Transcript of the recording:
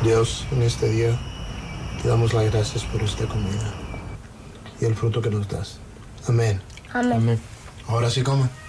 Dios, en este día te damos las gracias por esta comida y el fruto que nos das. Amén. Amén. Ahora sí comen.